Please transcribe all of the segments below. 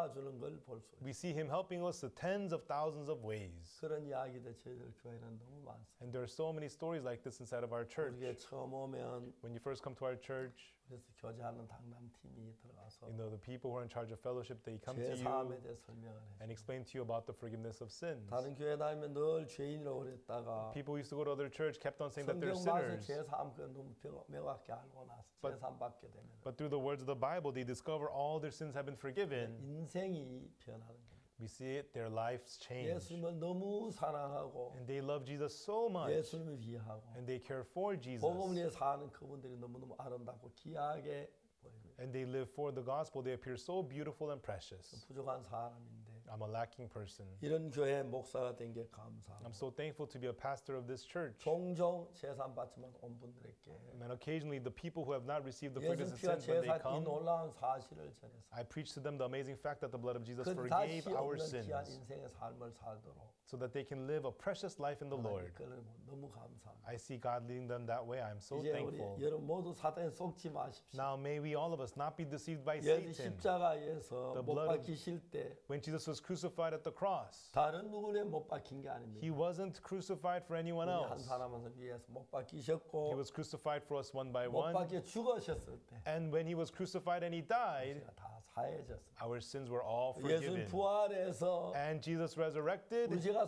도와주는 걸 볼 수 있어요. We see him helping us to tens of thousands of ways. 그런 이야기들 저희들 교회는 너무 많습니다. And there are so many stories like this inside of our church. 우리가 처음 오면 When you first come to our church, 그래서 교제하는 당담팀이 들어가서 the people who are in charge of fellowship, they come to 죄 you 사함에 대해 설명을 해요. and explain to you about the forgiveness of sins. 다른 교회 다니면 늘 죄인이라고 그랬다가 People used to go to other church kept on saying that they're 성경 봐서 sinners. 죄 사함 그 너무 명확히 알고 나서 죄 사함 받게 되면 But through the words of the Bible, they discover all their sins have been forgiven. 인생이 변하는 거예요. We see it, their lives change. 예수님을 너무 사랑하고 And they love Jesus so much. 예수님을 위하고 And they care for Jesus. 복음을 위해 사는 그분들이 너무너무 아름답고 귀하게 보입니다. And they live for the gospel. They appear so beautiful and precious. 부족한 사람인데 I'm a lacking person. 이런 교회 목사가 된 게 감사하고 I'm so thankful to be a pastor of this church. 종종 재산 받지만 온 분들에게 And occasionally the people who have not received the 예수 forgiveness of 피와 sins, when they 제사 이 come, 놀라운 사실을 전해서 I preach to them the amazing fact that the blood of Jesus 그 forgave 다시 our 없는 귀한 sins 인생의 삶을 살도록 so that they can live a precious life in the Lord. 이끌고 너무 감사합니다. I see God leading them that way. I'm so 이제 우리 thankful. 여러분 모두 사탄에 속지 마십시오. Now may we all of us not be deceived by 예수 Satan. 십자가에서 The 못 blood of- 박히실 때 When Jesus was crucified at the cross, 다른 누구에 못 박힌 게 아닙니다. he wasn't crucified for anyone 우리 한 else. 사람을 위해서 못 He 박히셨고 was crucified for us one by 못 one. 박혀 죽으셨을 때 And when he was crucified and he died, 우리가 다 사해졌습니다. our sins were all 예수 forgiven. 부활해서 And Jesus resurrected, 우리가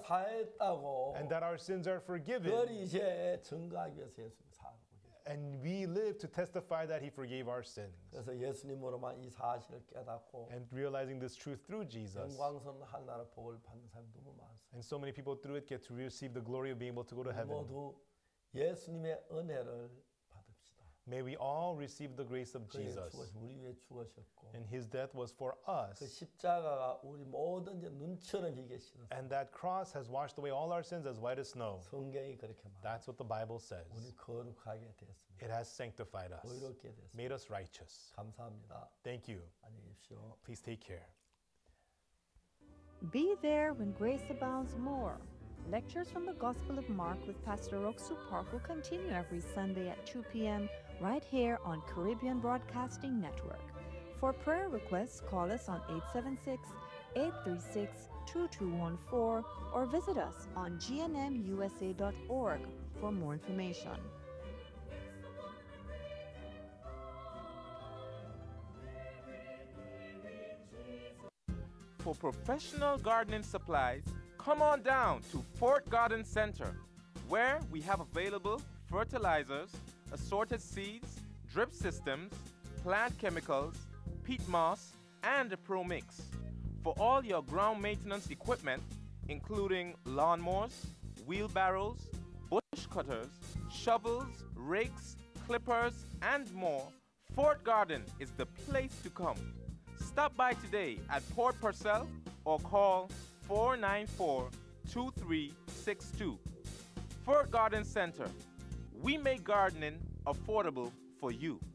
사했다고 and that our sins are 그걸 forgiven. 이제 증거하기 위해서 예수님 살고 계세요. And we live to testify that he forgave our sins. 그래서 예수님으로만 이 사실을 깨닫고 And realizing this truth through Jesus. 영광스러운 하나님의 복을 받는 사람이 너무 많습니다. And so many people through it get to receive the glory of being able to go to heaven. 모두 예수님의 은혜를 받읍시다. May we all receive the grace of 그의 Jesus. 우리 위해 죽으셨고 And his death was for 그 us. 십자가가 우리 모든 이제 눈처럼 희게 씻었어요. And that cross has washed away all our sins as white as snow. 성경이 그렇게 말합니다. That's what the Bible 우리 says. 거룩하게 됐습니다. It has sanctified us, 의롭게 됐습니다. made us righteous. 감사합니다. Thank you. 안녕히 계십시오. Please take care. Be there when grace abounds more. Lectures from the Gospel of Mark with Pastor Roxu Park will continue every Sunday at 2 p.m. right here on Caribbean Broadcasting Network. For prayer requests, call us on 876-836-2214 or visit us on gnmusa.org for more information. For professional gardening supplies, come on down to Fort Garden Center, where we have available fertilizers, assorted seeds, drip systems, plant chemicals, peat moss, and a Pro Mix. For all your ground maintenance equipment, including lawnmowers, wheelbarrows, bush cutters, shovels, rakes, clippers, and more, Fort Garden is the place to come. Stop by today at Port Purcell or call 494-2362. Fort Garden Center. We make gardening affordable for you.